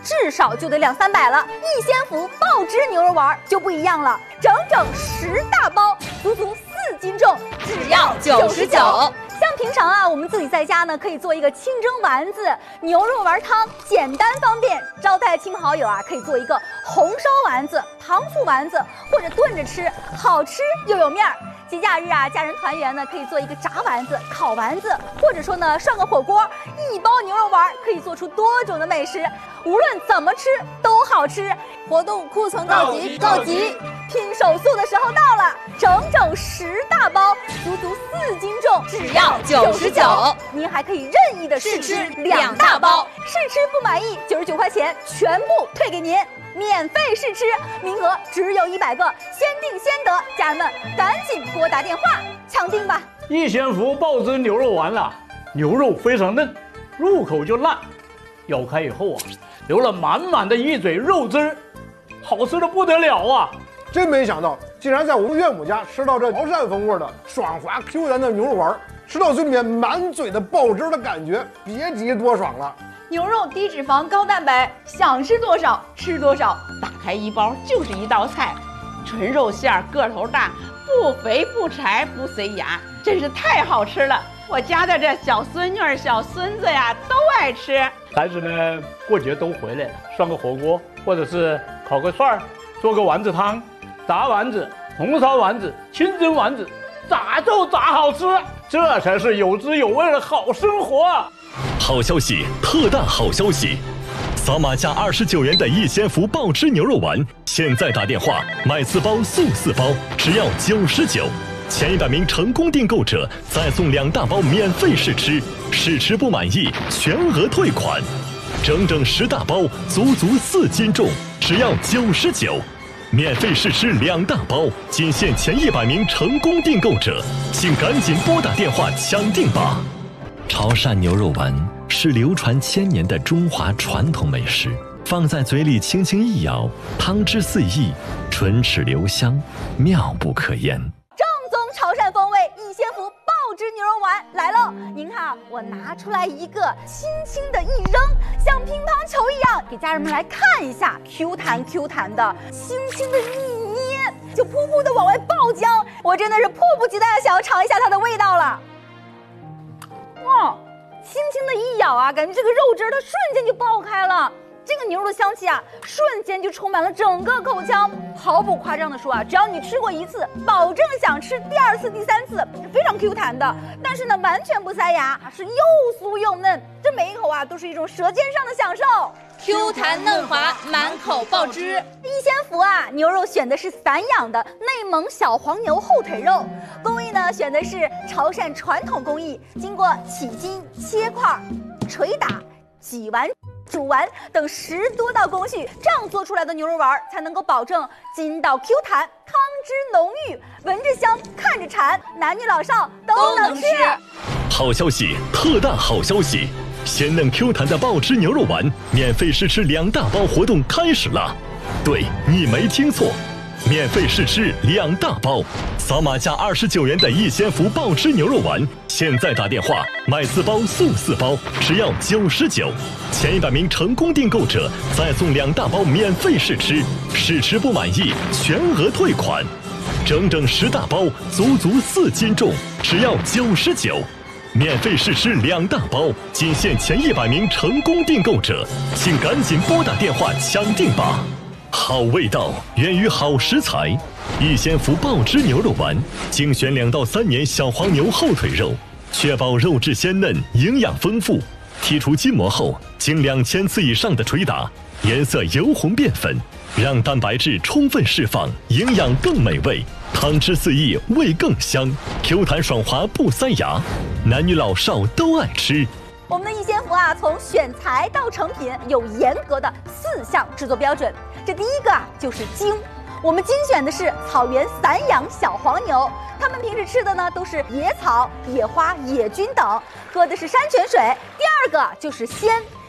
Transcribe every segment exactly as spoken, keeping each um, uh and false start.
至少就得两三百了。逸仙福爆汁牛肉丸就不一样了，整整十大包，足足四斤重，只要九十九。像平常啊，我们自己在家呢，可以做一个清蒸丸子、牛肉丸汤，简单方便。招待亲朋好友啊，可以做一个红烧丸子、糖醋丸子，或者炖着吃，好吃又有面儿。节假日啊，家人团圆呢，可以做一个炸丸子、烤丸子，或者说呢涮个火锅。一包牛肉丸可以做出多种的美食，无论怎么吃都好吃。活动库存告急告急，拼手速的时候到了，整整十大包，足足四斤重，只要九十九。您还可以任意的试吃两大包，试吃不满意九十九块钱全部退给您。免费试吃，名额只有一百个，先定先得，家人们赶紧拨打电话抢订吧！ 逸仙福爆汁牛肉丸了，牛肉非常嫩，入口就烂，咬开以后啊，流了满满的一嘴肉汁儿，好吃的不得了啊！ 真没想到，竟然在我们岳母家吃到这潮汕风味的爽滑 Q 弹的牛肉丸，吃到嘴里面满嘴的爆汁的感觉，别提多爽了。 牛肉低脂肪高蛋白，想吃多少吃多少，打开一包就是一道菜。纯肉馅儿个头大，不肥不柴不塞牙，真是太好吃了。我家的这小孙女儿小孙子呀都爱吃。 孩子呢过节都回来了，涮个火锅，或者是烤个串儿，做个丸子汤，炸丸子、红烧丸子、清蒸丸子，咋就咋好吃，这才是有滋有味的好生活啊！ 好消息，特大好消息！扫码价二十九元的逸仙福爆汁牛肉丸，现在打电话买四包送四包，只要九十九。前一百名成功订购者再送两大包免费试吃，试吃不满意全额退款。整整十大包，足足四斤重，只要九十九。免费试吃两大包，仅限前一百名成功订购者，请赶紧拨打电话抢订吧！潮汕牛肉丸是流传千年的中华传统美食，放在嘴里轻轻一咬，汤汁四溢，唇齿留香，妙不可言。 正宗潮汕风味逸仙福爆汁牛肉丸来喽！您看，我拿出来一个，轻轻的一扔，像乒乓球一样，给家人们来看一下 ，Q 弹 Q 弹的，轻轻的一捏，就噗噗的往外爆浆。我真的是迫不及待的想要尝一下它的味道了。哇，轻轻的一咬啊，感觉这个肉汁它瞬间就爆开了。这个牛肉的香气啊，瞬间就充满了整个口腔。毫不夸张的说啊，只要你吃过一次，保证想吃第二次、第三次，是非常 Q 弹的。但是呢，完全不塞牙，是又酥又嫩，这每一口啊都是一种舌尖上的享受。 Q 弹嫩滑，满口爆汁。 逸仙福啊，牛肉选的是散养的内蒙小黄牛后腿肉，工艺呢选的是潮汕传统工艺，经过起筋、切块、捶打、挤完、煮完等十多道工序，这样做出来的牛肉丸才能够保证筋道 Q 弹，汤汁浓郁，闻着香，看着馋，男女老少都能吃。 好消息，特大好消息！鲜嫩 Q 弹的爆汁牛肉丸免费试吃两大包活动开始了。对，你没听错，免费试吃两大包，扫码价二十九元的逸仙福爆汁牛肉丸，现在打电话买四包送四包，只要九十九。前一百名成功订购者再送两大包免费试吃，试吃不满意全额退款。整整十大包，足足四斤重，只要九十九。免费试吃两大包，仅限前一百名成功订购者，请赶紧拨打电话抢订吧！好味道源于好食材，逸仙福爆汁牛肉丸精选两到三年小黄牛后腿肉，确保肉质鲜嫩、营养丰富。剔除筋膜后，经两千次以上的捶打，颜色由红变粉，让蛋白质充分释放，营养更美味。汤汁四溢，味更香 ，Q 弹爽滑不塞牙，男女老少都爱吃。 我们的逸仙福啊，从选材到成品有严格的四项制作标准。这第一个啊，就是精。我们精选的是草原散养小黄牛，它们平时吃的呢都是野草、野花、野菌等，喝的是山泉水。第二个就是鲜。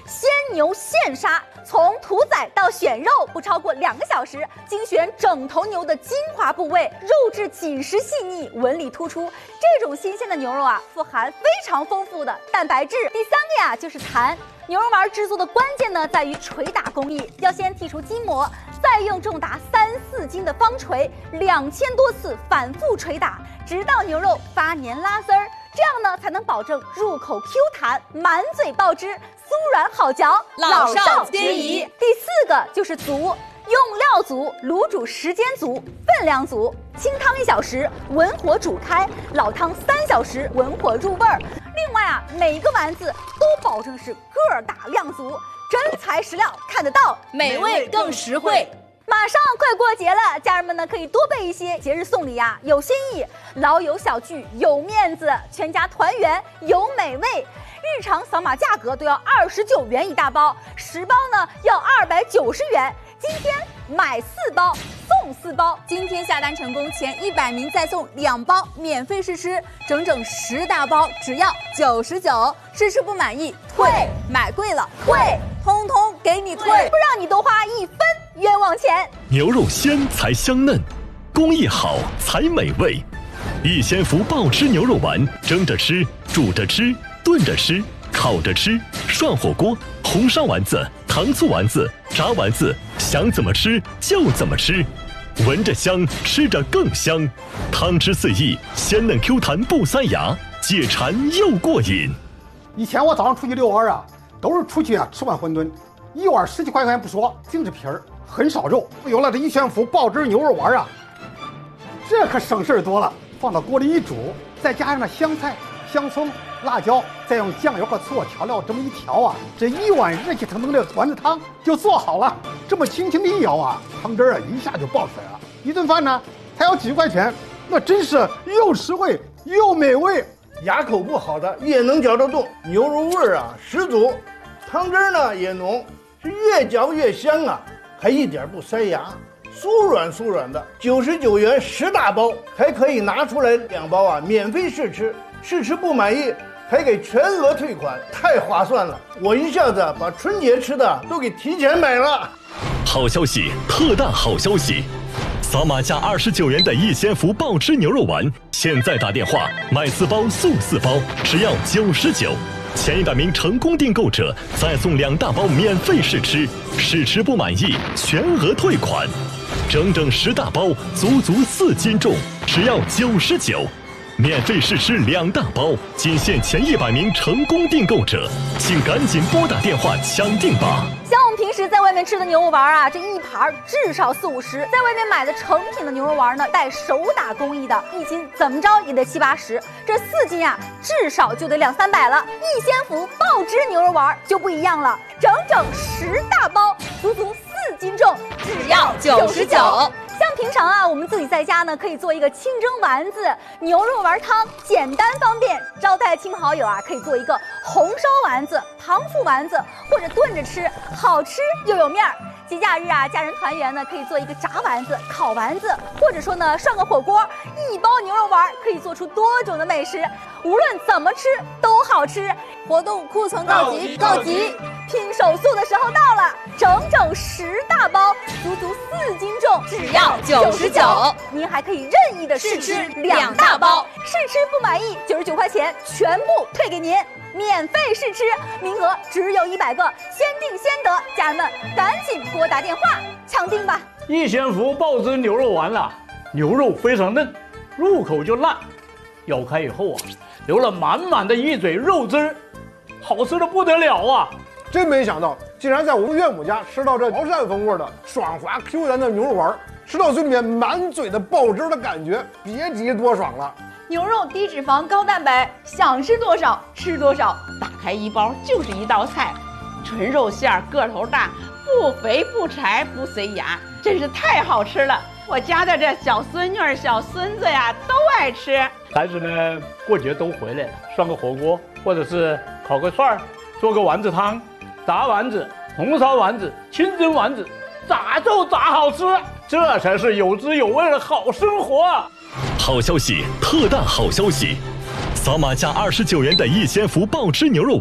鲜牛现杀，从屠宰到选肉不超过两个小时，精选整头牛的精华部位，肉质紧实细腻，纹理突出。这种新鲜的牛肉啊，富含非常丰富的蛋白质。第三个呀，就是弹。牛肉丸制作的关键呢，在于捶打工艺，要先剔除筋膜，再用重达三四斤的方锤，两千多次反复捶打，直到牛肉发黏拉丝儿。这样呢，才能保证入口 Q 弹，满嘴爆汁，酥软好嚼， 老少皆宜。 第四个就是足，用料足，卤煮时间足，分量足。清汤一小时，文火煮开；老汤三小时，文火入味儿。另外啊，每一个丸子都保证是个儿大量足，真材实料，看得到， 美味更实惠。 马上快过节了，家人们呢可以多备一些节日送礼呀、啊，有新意，老友小聚有面子，全家团圆有美味。日常扫码价格都要二十九元一大包，十包呢要二百九十元。今天买四包送四包， 今天下单成功前一百名再送两包免费试吃，整整十大包只要九十九，试吃不满意退，买贵了退，通通给你退， 不让你多花一分冤枉钱。 牛肉鲜才香嫩，工艺好才美味。逸仙福爆汁牛肉丸，蒸着吃，煮着吃，炖着吃，烤着吃，涮火锅，红烧丸子，糖醋丸子，炸丸子，想怎么吃就怎么吃，闻着香，吃着更香，汤汁四溢，鲜嫩 Q 弹不塞牙，解馋又过瘾。 以前我早上出去遛弯啊，都是出去啊吃碗馄饨，一碗十几块钱不说，净是皮儿，很少肉。有了这逸仙福爆汁牛肉丸啊，这可省事儿多了。放到锅里一煮，再加上那香菜、香葱、辣椒，再用酱油和醋调料这么一调啊，这一碗热气腾腾的丸子汤就做好了。这么轻轻的一舀啊，汤汁啊一下就爆出来了。一顿饭呢才要几块钱，那真是又实惠又美味。 牙口不好的也能嚼得动，牛肉味儿啊十足，汤汁儿呢也浓，是越嚼越香啊，还一点不塞牙。酥软酥软的，九十九元十大包，还可以拿出来两包啊，免费试吃，试吃不满意还给全额退款，太划算了！我一下子把春节吃的都给提前买了。 好消息，特大好消息！扫码加二十九元的逸仙福爆汁牛肉丸，现在打电话买四包送四包，只要九十九。前一百名成功订购者再送两大包免费试吃，试吃不满意全额退款。整整十大包，足足四斤重，只要九十九。免费试吃两大包，仅限前一百名成功订购者，请赶紧拨打电话抢订吧。 像我们平时在外面吃的牛肉丸啊，这一盘至少四五十，在外面买的成品的牛肉丸呢，带手打工艺的，一斤怎么着也得七八十，这四斤啊，至少就得两三百了。逸仙福爆汁牛肉丸就不一样了，整整十大包，足足四斤重， 只要九十九。 像平常啊，我们自己在家呢，可以做一个清蒸丸子、牛肉丸汤，简单方便。招待亲朋好友啊，可以做一个红烧丸子、糖醋丸子，或者炖着吃，好吃又有面儿。节假日啊，家人团圆呢，可以做一个炸丸子、烤丸子，或者说呢，涮个火锅。一包牛肉丸可以做出多种的美食，无论怎么吃都好吃。活动库存告急告急，拼手速的时候到了，整整十大包，足足四斤重， 只要九十九。 您还可以任意的试吃两大包，试吃不满意九十九块钱全部退给您。免费试吃，名额只有一百个，先订先得，家人们赶紧拨打电话抢订吧！ 逸仙福爆汁牛肉丸了，牛肉非常嫩，入口就烂，咬开以后啊，流了满满的一嘴肉汁儿，好吃的不得了啊！ 真没想到，竟然在我们岳母家吃到这潮汕风味的爽滑 Q 弹的牛肉丸，吃到嘴里面满嘴的爆汁的感觉，别提多爽了。 牛肉低脂肪高蛋白，想吃多少吃多少，打开一包就是一道菜。纯肉馅儿，个头大，不肥不柴不塞牙，真是太好吃了。我家的这小孙女儿、小孙子呀都爱吃。 孩子呢，过节都回来了，涮个火锅，或者是烤个串儿，做个丸子汤，炸丸子、红烧丸子、清蒸丸子，咋就咋好吃，这才是有滋有味的好生活啊！ 好消息，特大好消息！扫码加二十九元的逸仙福爆汁牛肉丸，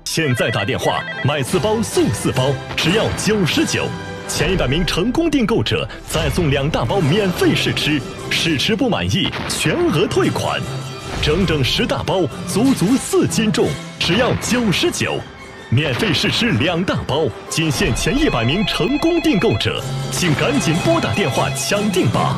现在打电话买四包送四包，只要九十九。前一百名成功订购者再送两大包免费试吃，试吃不满意全额退款。整整十大包，足足四斤重，只要九十九。免费试吃两大包，仅限前一百名成功订购者，请赶紧拨打电话抢订吧。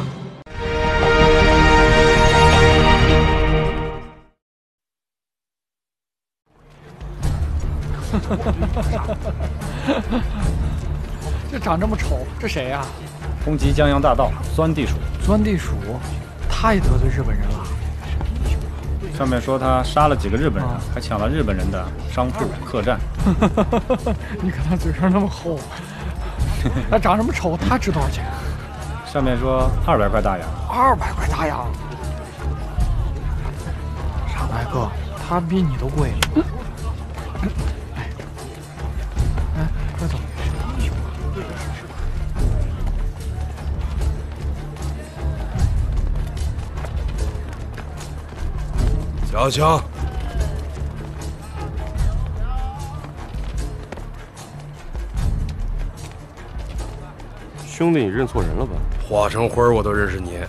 这长这么丑，这谁呀、啊？ 通缉江洋大盗钻地鼠。 钻地鼠，太得罪日本人了。 上面说他杀了几个日本人，啊、还抢了日本人的商铺、客栈。 你看他嘴上那么厚，他长这么丑，他值多少钱？ 上面说二百块大洋。 二百块大洋，傻白哥，他比你都贵。哎，哎，快走！ 小强， 兄弟，你认错人了吧？ 化成灰儿我都认识你。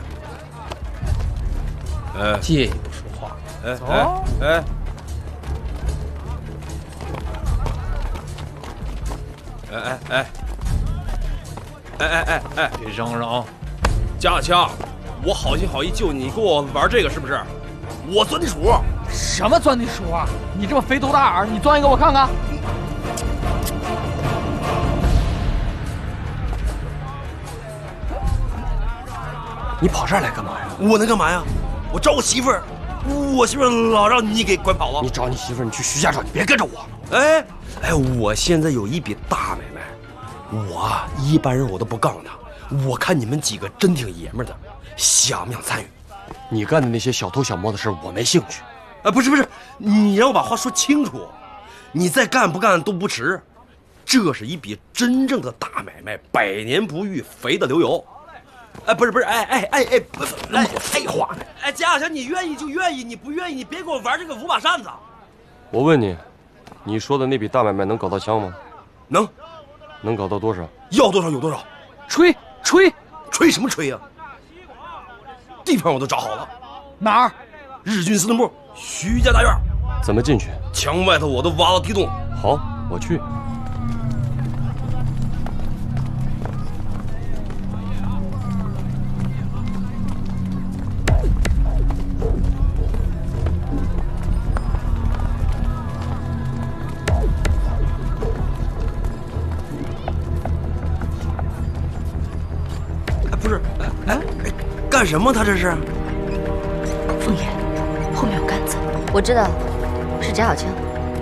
哎， 介意不说话。 哎走哎哎哎哎哎哎哎哎哎！ 别嚷嚷！ 家强，我好心好意救你，你跟我玩这个是不是？我钻地鼠。 什么钻地鼠啊！你这么肥头大耳，你钻一个我看看。 你跑这儿来干嘛呀？ 我能干嘛呀？我找我媳妇儿，我媳妇儿老让你给拐跑了。 你找你媳妇儿，你去徐家找，你别跟着我。 哎哎，我现在有一笔大买卖，我啊一般人我都不告诉他。我看你们几个真挺爷们儿的，想不想参与？ 你干的那些小偷小摸的事我没兴趣。 啊，不是不是，你让我把话说清楚，你再干不干都不迟。这是一笔真正的大买卖，百年不遇，肥的流油。哎，不是不是，哎哎哎哎，不是，哎废话，哎，贾小强，你愿意就愿意，你不愿意你别给我玩这个五马扇子。 我问你，你说的那笔大买卖能搞到枪吗？ 能， 能搞到多少？ 要多少有多少。 吹吹吹什么吹呀、啊？地方我都找好了。 哪儿？ 日军司令部徐家大院。 怎么进去？ 墙外头我都挖了地洞。 好，我去。 不是，哎哎，干什么？他这是？ 凤爷，后面有杆子。我知道，是贾小强。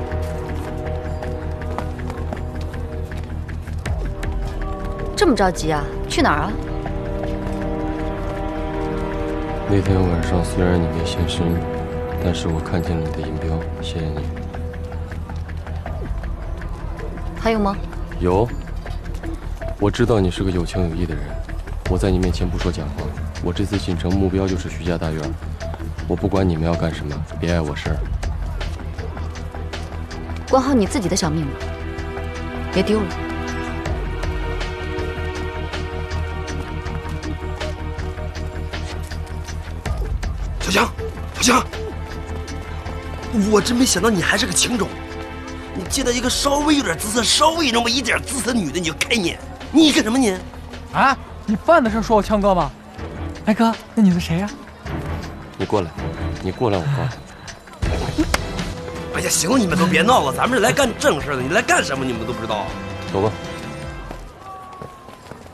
这么着急啊？去哪儿啊？ 那天晚上虽然你没现身，但是我看见了你的银标，谢谢你。 还有吗？ 有。我知道你是个有情有义的人。我在你面前不说假话，我这次进城目标就是徐家大院。我不管你们要干什么，别碍我事儿。 管好你自己的小命吧，别丢了。 小强，小强，我真没想到你还是个情种。你见到一个稍微有点姿色、稍微那么一点姿色的女的，你就开撵，你干什么你？ 啊？你犯得上说我强哥吗？哎哥，那你是谁呀、啊？ 你过来，你过来，我告诉你。 哎呀，行了，你们都别闹了，咱们是来干正事的，你来干什么你们都不知道。 走吧。